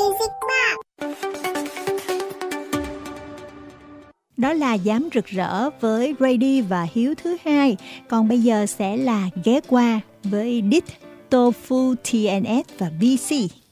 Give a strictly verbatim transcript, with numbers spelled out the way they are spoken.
Music Box. Đó là Dám Rực Rỡ với Brady và Hiếu thứ hai. Còn bây giờ sẽ là Ghé Qua với Dit, Tofu, tê en ét và bê xê.